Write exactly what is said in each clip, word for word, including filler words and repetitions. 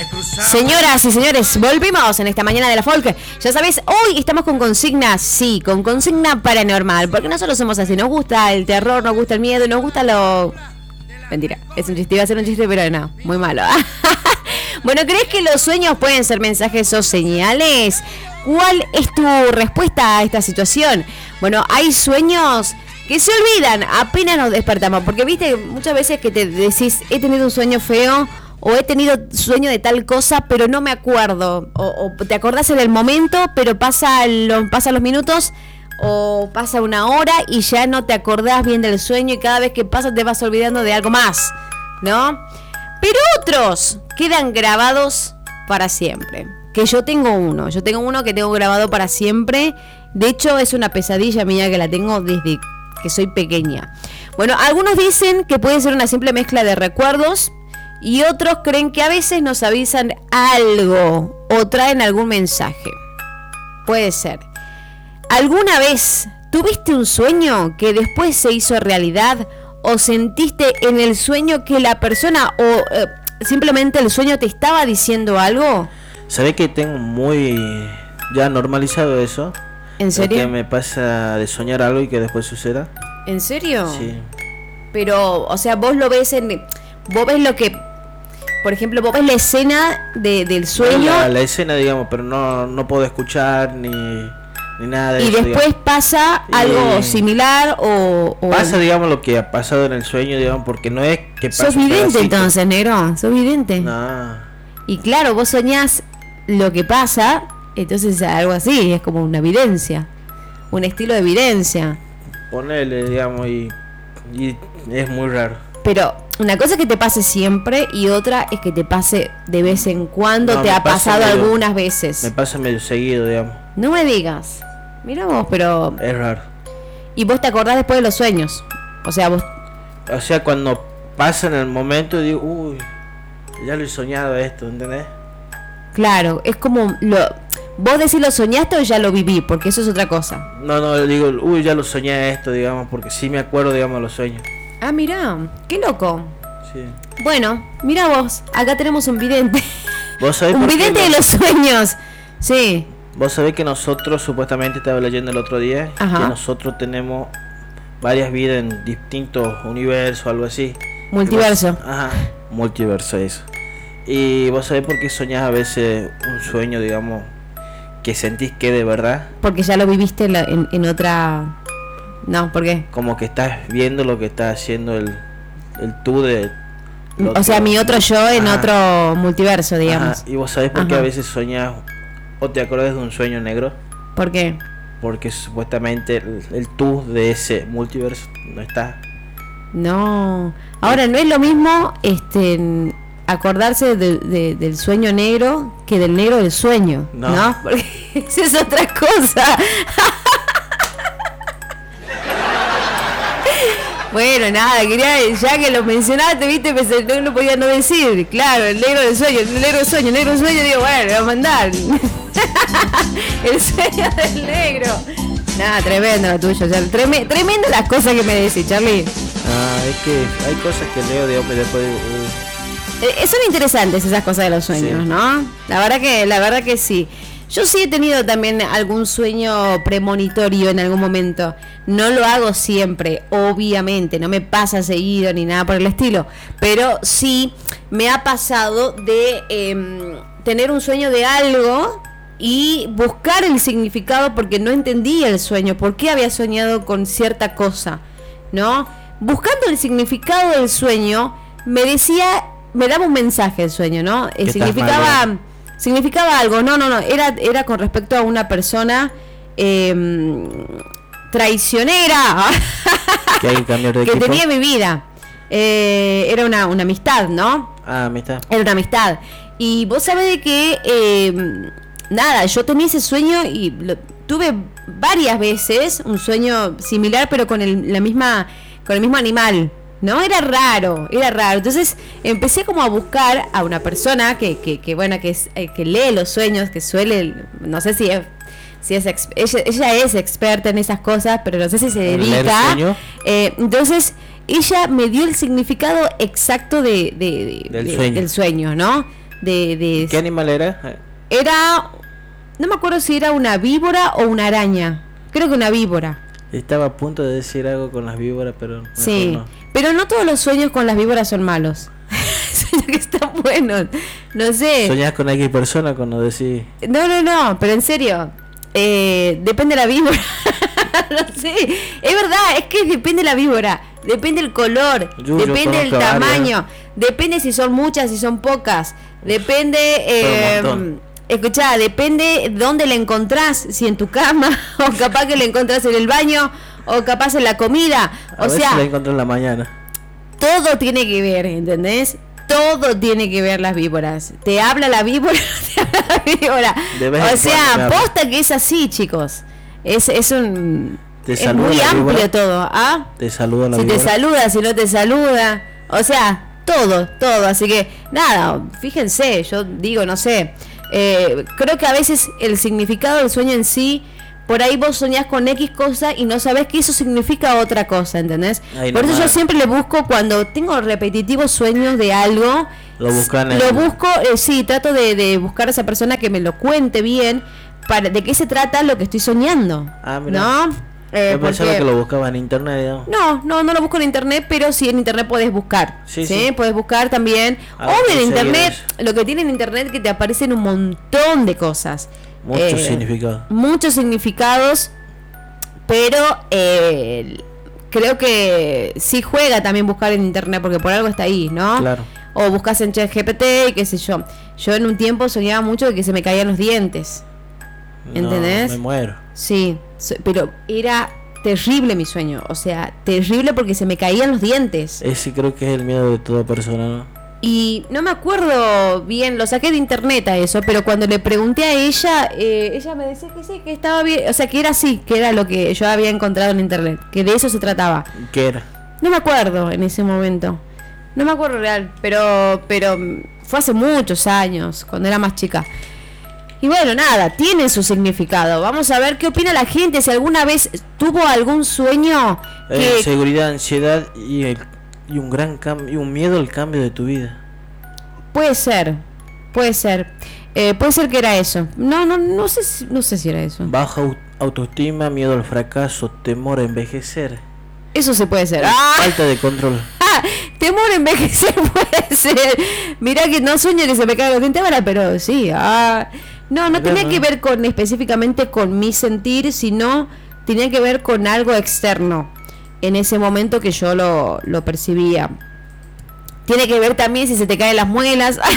Señoras y señores, volvimos en esta mañana de la folk. Ya sabés, hoy estamos con consigna, sí, con consigna paranormal. Porque nosotros somos así, nos gusta el terror, nos gusta el miedo, nos gusta lo... Mentira, es un chiste, iba a ser un chiste, pero no, muy malo. Bueno, ¿crees que los sueños pueden ser mensajes o señales? ¿Cuál es tu respuesta a esta situación? Bueno, hay sueños que se olvidan apenas nos despertamos. Porque viste, muchas veces que te decís, he tenido un sueño feo... O he tenido sueño de tal cosa, pero no me acuerdo. O, o te acordás en el momento, pero pasa lo, pasan los minutos o pasa una hora y ya no te acordás bien del sueño y cada vez que pasa te vas olvidando de algo más, ¿no? Pero otros quedan grabados para siempre. Que yo tengo uno, yo tengo uno que tengo grabado para siempre. De hecho, es una pesadilla mía que la tengo desde que soy pequeña. Bueno, algunos dicen que puede ser una simple mezcla de recuerdos. Y otros creen que a veces nos avisan algo o traen algún mensaje. Puede ser. ¿Alguna vez tuviste un sueño que después se hizo realidad? ¿O sentiste en el sueño que la persona o eh, simplemente el sueño te estaba diciendo algo? ¿Sabés que tengo muy ya normalizado eso? ¿En serio? Que me pasa de soñar algo y que después suceda. ¿En serio? Sí. Pero, o sea, vos lo ves en... Vos ves lo que... Por ejemplo, vos ves la escena de, del sueño. La, la escena, digamos, pero no, no puedo escuchar ni, ni nada de y eso. Y después digamos. pasa algo y similar o, o... Pasa, digamos, lo que ha pasado en el sueño, digamos, porque no es que pasa. ¿Sos vidente entonces, negro? ¿Sos vidente? No. Y claro, vos soñás lo que pasa, entonces algo así, es como una evidencia. Un estilo de evidencia. Ponele, digamos, y, y es muy raro. Pero una cosa es que te pase siempre y otra es que te pase de vez en cuando. No, te ha pasado medio, algunas veces. Me pasa medio seguido, digamos. No me digas. Mira vos, pero... Es raro. Y vos te acordás después de los sueños. O sea, vos... O sea, cuando pasa en el momento digo, uy, ya lo he soñado esto, ¿entendés? Claro, es como... lo ¿Vos decís lo soñaste o ya lo viví? Porque eso es otra cosa. No, no, digo, uy, ya lo soñé esto, digamos, porque sí me acuerdo, digamos, de los sueños. Ah, mirá, qué loco. Sí. Bueno, mira vos, acá tenemos un vidente. ¿Vos sabés un por vidente qué de los sueños. Sí. Vos sabés que nosotros, supuestamente estaba leyendo el otro día, Ajá. que nosotros tenemos varias vidas en distintos universos, algo así. Multiverso. Vos, ajá, multiverso, eso. Y vos sabés por qué soñás a veces un sueño, digamos, que sentís que de verdad. Porque ya lo viviste en, la, en, en otra... No, ¿por qué? Como que estás viendo lo que está haciendo el, el tú de... O otro, sea, mi otro yo en ajá. otro multiverso, digamos. Ajá. Y vos sabés por qué a veces soñás o te acordás de un sueño negro. ¿Por qué? Porque supuestamente el, el tú de ese multiverso no está. No. Ahora, no es lo mismo este acordarse de, de, del sueño negro que del negro del sueño, ¿no? ¿no? Porque esa es otra cosa. Bueno, nada, quería, ya que lo mencionaste, viste, pensé, no lo podía no decir. Claro, el negro del sueño, el negro del sueño, el negro del sueño, digo, bueno, le voy a mandar. El sueño del negro. Nada, tremendo lo tuyo, Charlie. Trem- tremendo las cosas que me decís, Charlie. Ah, es que hay cosas que leo de hombre después de... Uh. Eh, son interesantes esas cosas de los sueños, sí. ¿no? La verdad que, la verdad que sí. Yo sí he tenido también algún sueño premonitorio en algún momento. No lo hago siempre, obviamente, no me pasa seguido ni nada por el estilo. Pero sí me ha pasado de eh, tener un sueño de algo y buscar el significado porque no entendía el sueño, por qué había soñado con cierta cosa, ¿no? Buscando el significado del sueño, me decía, me daba un mensaje el sueño, ¿no? Eh, significaba... Mal, ¿eh? Significaba algo, no, no, no, era, era con respecto a una persona eh, traicionera que, hay que, de que tenía en mi vida. Eh, era una, una amistad, ¿no? Ah, amistad. Era una amistad. Y vos sabés de que, eh, nada, yo tenía ese sueño y lo, tuve varias veces un sueño similar, pero con el, la misma, con el mismo animal. No, era raro, era raro. Entonces empecé como a buscar a una persona que, que, que bueno, que, es, eh, que lee los sueños, que suele, no sé si es, si es ex, ella, ella es experta en esas cosas, pero no sé si se dedica. Eh, entonces ella me dio el significado exacto de, de, de, del, de, sueño. del sueño, ¿no? de, de... ¿Qué animal era? Era, no me acuerdo si era una víbora o una araña. Creo que una víbora. Estaba a punto de decir algo con las víboras, pero sí, no. Pero no todos los sueños con las víboras son malos. Sueños que están buenos. No sé. ¿Soñás con X persona cuando decís? No, no, no, pero en serio. Eh, depende de la víbora. No sé. Es verdad, es que depende de la víbora. Depende el color. Yo, depende yo el tamaño. Varias. Depende si son muchas, si son pocas. Depende... Eh, escuchá, depende dónde la encontrás. Si en tu cama, o capaz que la encontrás en el baño, o capaz en la comida. O a sea, la encontré en la mañana. Todo tiene que ver, ¿entendés? Todo tiene que ver las víboras. Te habla la víbora, te habla la víbora. O sea, posta que es así, chicos. Es, es un... Te es muy amplio víbora. todo. ¿Ah? Te saluda la Si víbora. te saluda, si no te saluda. O sea, todo, todo. Así que, nada, fíjense, yo digo, no sé. Eh, creo que a veces el significado del sueño en sí, por ahí vos soñás con X cosa y no sabés que eso significa otra cosa, ¿entendés? Ay, por no eso mal. yo siempre le busco, cuando tengo repetitivos sueños de algo, Lo buscan en lo el... busco, eh, sí, trato de, de buscar a esa persona que me lo cuente bien, para de qué se trata lo que estoy soñando. Ah, mira. ¿No? Eh, Yo pensaba porque... que lo buscaba en internet, digamos. No, no, no lo busco en internet, pero sí en internet puedes buscar. Sí, Sí, sí. puedes buscar también. Ah, Obvio en sí, internet, sí, lo que tiene en internet es que te aparecen un montón de cosas. Muchos Eh, significados. Muchos significados, pero eh, creo que sí juega también buscar en internet, porque por algo está ahí, ¿no? Claro. O buscas en ChatGPT y qué sé yo. Yo en un tiempo soñaba mucho de que se me caían los dientes. ¿Entendés? No, me muero. Sí, so- pero era terrible mi sueño. O sea, terrible porque se me caían los dientes. Ese creo que es el miedo de toda persona, ¿no? Y no me acuerdo bien, lo saqué de internet a eso, pero cuando le pregunté a ella, eh, ella me decía que sí, que estaba bien. O sea, que era así, que era lo que yo había encontrado en internet, que de eso se trataba. ¿Qué era? No me acuerdo en ese momento. No me acuerdo real, pero pero fue hace muchos años, cuando era más chica. Y bueno, nada, tiene su significado. Vamos a ver qué opina la gente, si alguna vez tuvo algún sueño que... Eh, seguridad, ansiedad y, el, y un gran cambio, y un miedo al cambio de tu vida. Puede ser, puede ser. Eh, puede ser que era eso. No, no, no sé si, no sé si era eso. Baja au- autoestima, miedo al fracaso, temor a envejecer. Eso se puede ser. ¡Ah! Falta de control. Ah, temor a envejecer puede ser. Mirá que no sueño que se me caigan los dientes ahora, pero sí. Ah. No, no tenía que ver con específicamente con mi sentir, sino tenía que ver con algo externo en ese momento que yo lo, lo percibía. Tiene que ver también si se te caen las muelas, no.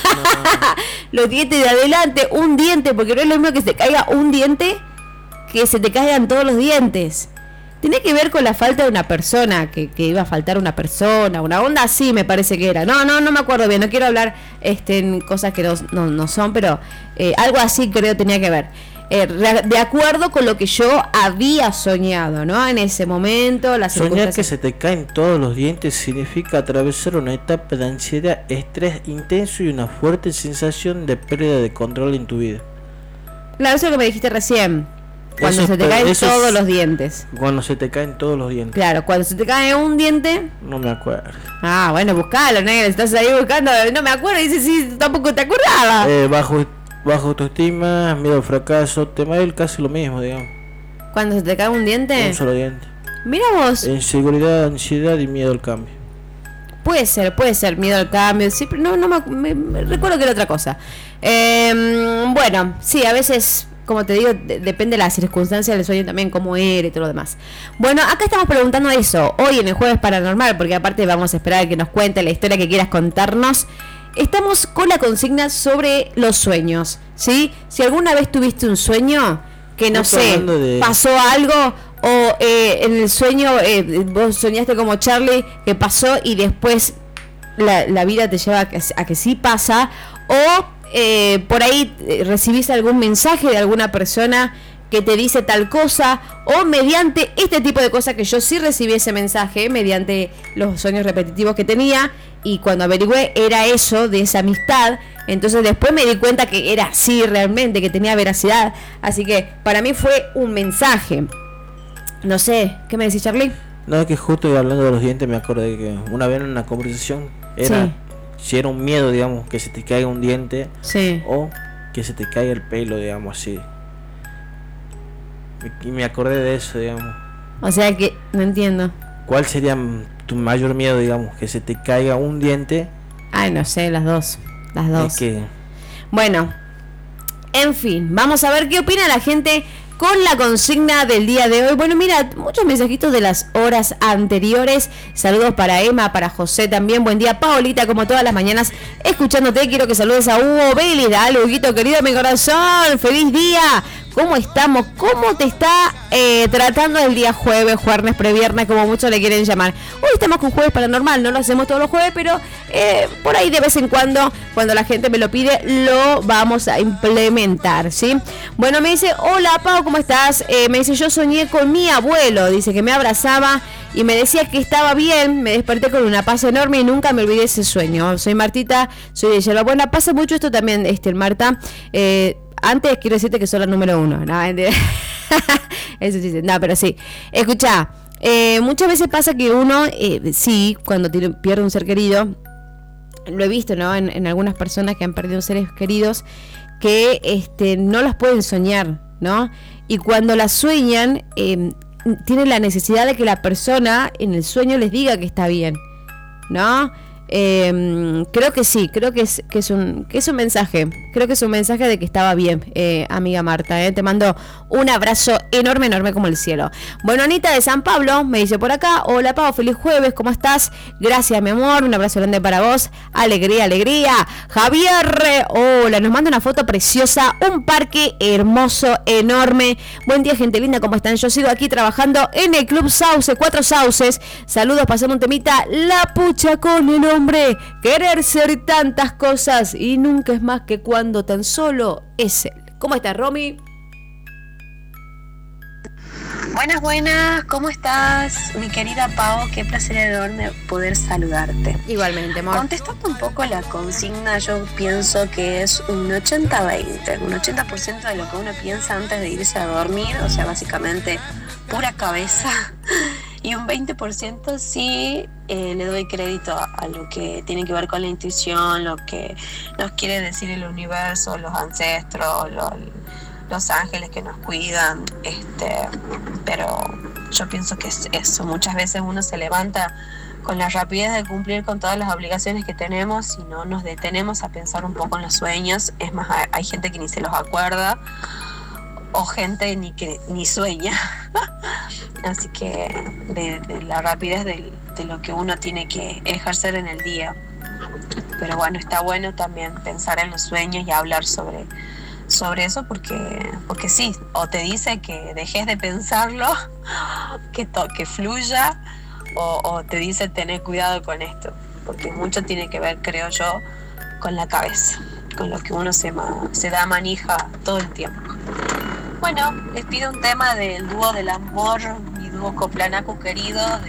Los dientes de adelante, un diente, porque no es lo mismo que se te caiga un diente que se te caigan todos los dientes. Tiene que ver con la falta de una persona, que, que iba a faltar una persona, una onda así me parece que era. No, no, no me acuerdo bien, no quiero hablar este, en cosas que no, no, no son, pero eh, algo así creo tenía que ver. Eh, de acuerdo con lo que yo había soñado, ¿no? En ese momento, las Soñar que se te caen todos los dientes significa atravesar una etapa de ansiedad, estrés intenso y una fuerte sensación de pérdida de control en tu vida. Claro, eso es lo que me dijiste recién. Cuando Eso se te es- caen eso es- todos los dientes. Cuando se te caen todos los dientes. Claro, cuando se te cae un diente. No me acuerdo. Ah, bueno, buscalo, negro. Estás ahí buscando. No me acuerdo. Dice, sí, tampoco te acordaba. Eh, bajo, bajo autoestima, miedo al fracaso, tema él casi lo mismo, digamos. Cuando se te cae un diente. Un solo diente. Mira vos. Inseguridad, ansiedad y miedo al cambio. Puede ser, puede ser. Miedo al cambio. Sí, pero no, no me, me- me recuerdo que era otra cosa. Eh, bueno, sí, a veces. Como te digo, de- depende de las circunstancias del sueño también, cómo era y todo lo demás. Bueno, acá estamos preguntando eso, hoy en el Jueves Paranormal, porque aparte vamos a esperar a que nos cuente la historia que quieras contarnos. Estamos con la consigna sobre los sueños, ¿sí? Si alguna vez tuviste un sueño que, no Justo sé, hablando de- pasó algo, o eh, en el sueño eh, vos soñaste como Charlie, que pasó y después la, la vida te lleva a que, a que sí pasa, o eh, por ahí eh, recibís algún mensaje de alguna persona que te dice tal cosa, o mediante este tipo de cosas que yo sí recibí ese mensaje, mediante los sueños repetitivos que tenía, y cuando averigüé era eso, de esa amistad, entonces después me di cuenta que era así realmente, que tenía veracidad, así que para mí fue un mensaje. No sé, ¿qué me decís, Charlie? No, es que justo hablando de los dientes me acordé que una vez en una conversación era Sí. si era un miedo, digamos, que se te caiga un diente, sí, o que se te caiga el pelo, digamos, así. Y me acordé de eso, digamos. O sea que, no entiendo. ¿Cuál sería tu mayor miedo, digamos? Que se te caiga un diente. Ay, no sé, las dos. Las dos. Es que... Bueno, en fin, vamos a ver qué opina la gente con la consigna del día de hoy. Bueno, mira, muchos mensajitos de las horas anteriores. Saludos para Emma, para José también. Buen día, Paolita, como todas las mañanas, escuchándote. Quiero que saludes a Hugo Vélez. Dale, Huguito, querido, mi corazón. Feliz día. ¿Cómo estamos? ¿Cómo te está eh, tratando el día jueves, jueves, previernes, como muchos le quieren llamar? Hoy estamos con Jueves Paranormal, no lo hacemos todos los jueves, pero eh, por ahí de vez en cuando, cuando la gente me lo pide, lo vamos a implementar, ¿sí? Bueno, me dice, hola, Pau, ¿cómo estás? Eh, me dice, yo soñé con mi abuelo, dice que me abrazaba y me decía que estaba bien. Me desperté con una paz enorme y nunca me olvidé ese sueño. Soy Martita, soy de Yerba Buena. Pasa mucho esto también, este, Marta. Eh... Antes quiero decirte que soy la número uno. No, eso sí, no, pero sí. Escuchá, eh, muchas veces pasa que uno, eh, sí, cuando tiene, pierde un ser querido, lo he visto, ¿no? En, en algunas personas que han perdido seres queridos, que este, no las pueden soñar, ¿no? Y cuando las sueñan, eh, tienen la necesidad de que la persona en el sueño les diga que está bien, ¿no? Eh, creo que sí, creo que es, que es un que es un mensaje, creo que es un mensaje de que estaba bien, eh, amiga Marta, eh, te mando un abrazo enorme, enorme como el cielo. Bueno, Anita de San Pablo me dice por acá, hola Pau, feliz jueves, ¿cómo estás? Gracias, mi amor, un abrazo grande para vos, alegría, alegría. Javier, hola, nos manda una foto preciosa, un parque hermoso, enorme. Buen día, gente linda, ¿cómo están? Yo sigo aquí trabajando en el Club Sauce, Cuatro Sauces. Saludos, pasando un temita, la pucha con el hombre, querer ser tantas cosas y nunca es más que cuando tan solo es él. ¿Cómo estás, Romy? Buenas, buenas, ¿cómo estás? Mi querida Pau, qué placer enorme poder saludarte. Igualmente, amor. Contestando un poco la consigna, yo pienso que es un ochenta veinte, un ochenta por ciento de lo que uno piensa antes de irse a dormir, o sea, básicamente pura cabeza. Y un veinte por ciento sí eh, le doy crédito a, a lo que tiene que ver con la intuición, lo que nos quiere decir el universo, los ancestros, los, los ángeles que nos cuidan. Este, pero yo pienso que es eso. Muchas veces uno se levanta con la rapidez de cumplir con todas las obligaciones que tenemos y no nos detenemos a pensar un poco en los sueños. Es más, hay gente que ni se los acuerda, o gente ni que ni sueña. Así que de, de la rapidez de, de lo que uno tiene que ejercer en el día. Pero bueno, está bueno también pensar en los sueños y hablar sobre, sobre eso, porque, porque sí, o te dice que dejes de pensarlo, que, to, que fluya, o, o te dice tener cuidado con esto, porque mucho tiene que ver, creo yo, con la cabeza, con lo que uno se, ma, se da manija todo el tiempo. Bueno, les pido un tema del dúo del amor, mi dúo coplanaco querido, de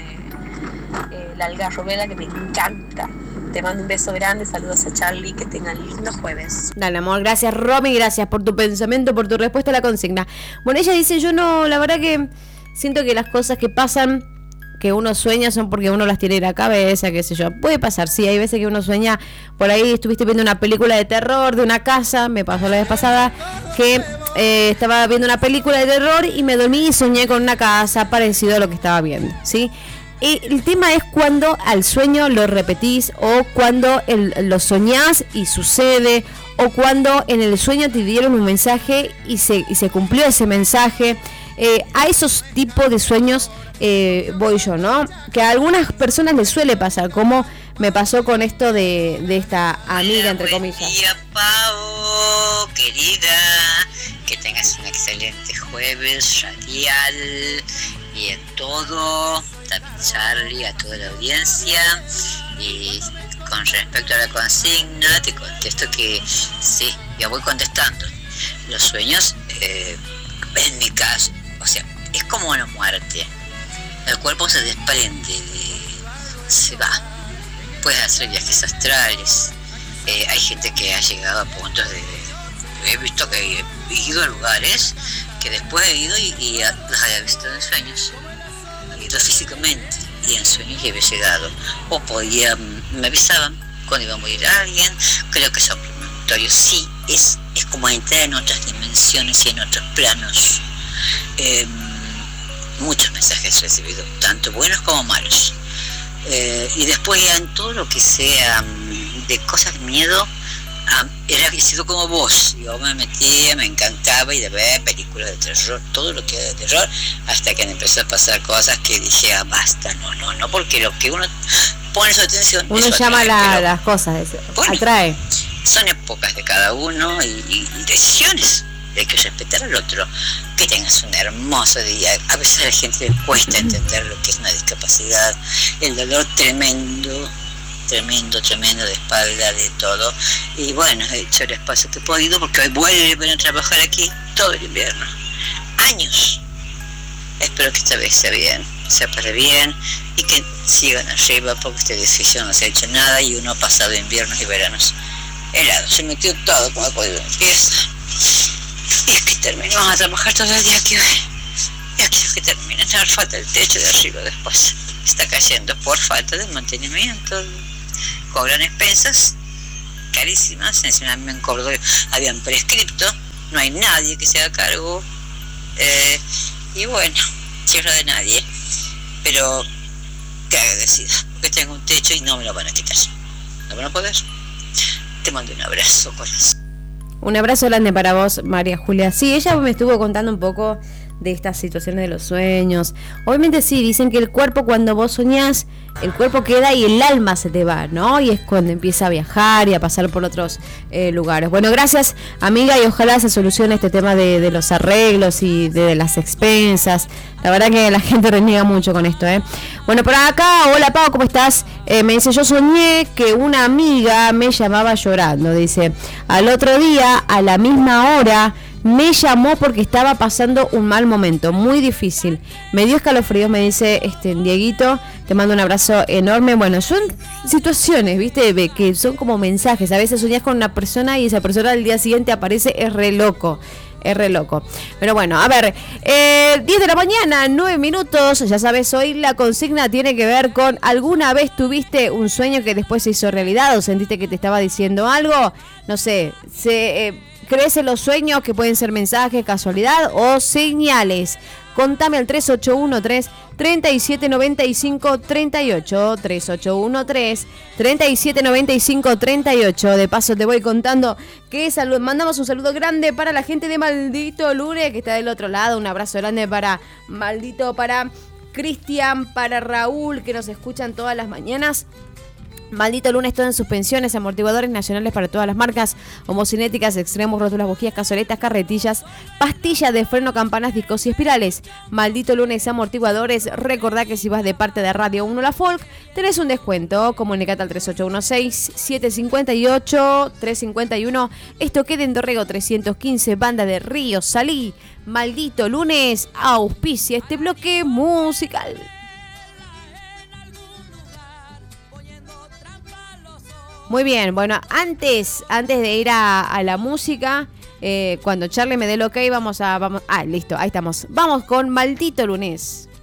eh, la Algarrobela, que me encanta. Te mando un beso grande, saludos a Charlie, que tengan lindo jueves. Dale, amor, gracias, Romy, gracias por tu pensamiento, por tu respuesta a la consigna. Bueno, ella dice, yo no, la verdad que siento que las cosas que pasan, que uno sueña, son porque uno las tiene en la cabeza, qué sé yo. Puede pasar, sí, hay veces que uno sueña, por ahí estuviste viendo una película de terror de una casa, me pasó la vez pasada, que eh, estaba viendo una película de terror y me dormí y soñé con una casa parecido a lo que estaba viendo, ¿sí? Y el tema es cuando al sueño lo repetís, o cuando el, lo soñás y sucede, o cuando en el sueño te dieron un mensaje y se, y se cumplió ese mensaje. Eh, a esos tipos de sueños eh, voy yo, ¿no? Que a algunas personas les suele pasar, como me pasó con esto de, de esta amiga, entre comillas. Buen día, Pau, querida, que tengas un excelente jueves radial y en todo, también Charlie, a toda la audiencia. Y con respecto a la consigna, te contesto que sí, ya voy contestando. Los sueños, eh, en mi caso, o sea, es como una muerte. El cuerpo se desprende, de, se va. Puedes hacer viajes astrales. Eh, hay gente que ha llegado a puntos de... He visto que he ido a lugares que después he ido y, y los había visto en sueños. He ido físicamente y en sueños ya había llegado. O podía, me avisaban cuando iba a morir alguien, creo que son premonitorios. Sí, es, es como entrar en otras dimensiones y en otros planos. Eh, muchos mensajes he recibido, tanto buenos como malos. Eh, y después ya en todo lo que sea um, de cosas de miedo, um, era sido como vos. Yo me metía, me encantaba y de ver películas de terror, todo lo que era de terror, hasta que me empezó a pasar cosas que dije, ah, basta, no, no, no, porque lo que uno pone su atención, uno llama atrae, la, las cosas, bueno, atrae. Son épocas de cada uno y, y, y decisiones. Hay que respetar al otro. Que tengas un hermoso día. A veces a la gente le cuesta entender lo que es una discapacidad, el dolor tremendo, tremendo, tremendo de espalda, de todo. Y bueno, he hecho el espacio que he podido, porque hoy vuelven a trabajar aquí todo el invierno. Años. Espero que esta vez sea bien, sea para bien, y que sigan arriba, porque este edificio no se ha hecho nada y uno ha pasado inviernos y veranos helados. Se metió todo como ha podido en pieza. Y es que terminamos a trabajar todo el día aquí hoy. Y aquí es que termina, no falta el techo de arriba después. Está cayendo por falta de mantenimiento. Cobran expensas carísimas. Encima me acordó, habían prescripto. No hay nadie que se haga cargo. Eh, y bueno, tierra de nadie. Pero que agradecida, porque tengo un techo y no me lo van a quitar. No van a poder. Te mando un abrazo, corazón. Un abrazo grande para vos, María Julia. Sí, ella me estuvo contando un poco de estas situaciones de los sueños. Obviamente sí, dicen que el cuerpo, cuando vos soñás, el cuerpo queda y el alma se te va, ¿no? Y es cuando empieza a viajar y a pasar por otros eh, lugares. Bueno, gracias, amiga, y ojalá se solucione este tema de, de los arreglos y de, de las expensas. La verdad que la gente reniega mucho con esto, ¿eh? Bueno, por acá, hola Pau, ¿cómo estás? Eh, me dice, yo soñé que una amiga me llamaba llorando, dice. Al otro día, a la misma hora, me llamó porque estaba pasando un mal momento, muy difícil. Me dio escalofríos, me dice este Dieguito, te mando un abrazo enorme. Bueno, son situaciones, ¿viste? Que son como mensajes. A veces soñás con una persona y esa persona al día siguiente aparece, es re loco. Es re loco. Pero bueno, a ver, eh, diez de la mañana, nueve minutos. Ya sabes, hoy la consigna tiene que ver con: ¿alguna vez tuviste un sueño que después se hizo realidad o sentiste que te estaba diciendo algo? No sé, se... Eh, ¿crees en los sueños que pueden ser mensajes, casualidad o señales? Contame al tres ocho uno tres, tres siete nueve cinco, tres ocho. tres ocho uno tres, tres siete nueve cinco, tres ocho. De paso te voy contando que salud, mandamos un saludo grande para la gente de Maldito Lunes, que está del otro lado. Un abrazo grande para Maldito, para Cristian, para Raúl, que nos escuchan todas las mañanas. Maldito Lunes, todo en suspensiones, amortiguadores nacionales para todas las marcas, homocinéticas, extremos, rótulas, bujías, cazoletas, carretillas, pastillas de freno, campanas, discos y espirales. Maldito Lunes, amortiguadores. Recordá que si vas de parte de Radio uno La Folk, tenés un descuento. Comunicate al tres ocho uno seis, siete cinco ocho, tres cinco uno. Esto queda en Dorrego trescientos quince, Banda de Río Salí. Maldito Lunes auspicia este bloque musical. Muy bien, bueno, antes, antes de ir a, a la música, eh, cuando Charlie me dé el ok, vamos a... Vamos, ah, listo, ahí estamos. Vamos con Maldito Lunes.